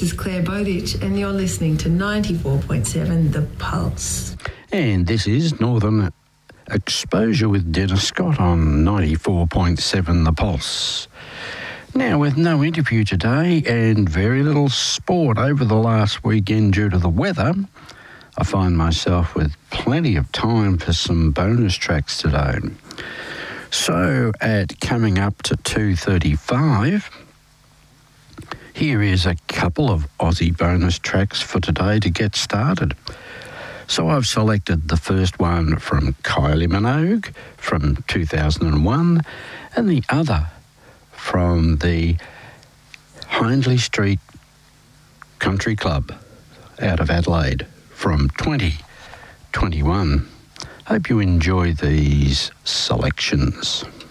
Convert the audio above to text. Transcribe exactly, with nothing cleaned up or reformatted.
is Claire Bowditch, and you're listening to ninety-four point seven The Pulse. And this is Northern Exposure with Dennis Scott on ninety-four point seven The Pulse. Now, with no interview today and very little sport over the last weekend due to the weather, I find myself with plenty of time for some bonus tracks today. So, at coming up to two thirty-five, here is a couple of Aussie bonus tracks for today to get started. So I've selected the first one from Kylie Minogue from two thousand one and the other from the Hindley Street Country Club out of Adelaide from twenty twenty-one. Hope you enjoy these selections.